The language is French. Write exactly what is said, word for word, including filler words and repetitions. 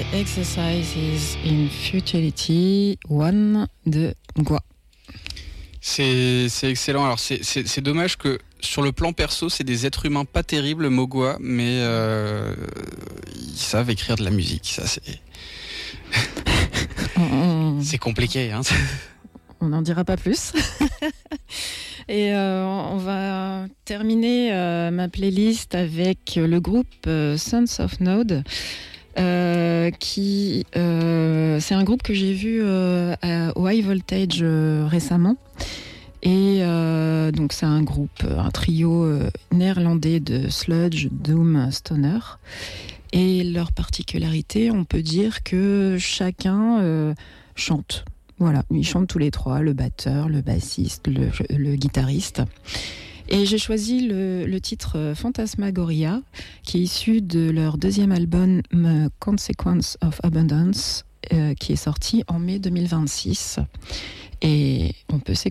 Exercises in Futility One de Gwa. C'est, c'est excellent. Alors c'est, c'est, c'est dommage que sur le plan perso, c'est des êtres humains pas terribles, Mogwa, mais euh, ils savent écrire de la musique. Ça c'est, c'est compliqué, hein. On n'en dira pas plus. Et euh, on va terminer euh, ma playlist avec le groupe euh, Sons of Node. Euh, qui euh, c'est un groupe que j'ai vu euh, à, au High Voltage euh, récemment et euh, donc c'est un groupe, un trio euh, néerlandais de sludge, doom, stoner, et leur particularité, on peut dire que chacun euh, chante. Voilà, ils chantent tous les trois, le batteur, le bassiste, le, le guitariste. Et j'ai choisi le, le titre Phantasmagoria, qui est issu de leur deuxième album Consequence of Abundance, euh, qui est sorti en mai deux mille vingt-six. Et on peut s'écouter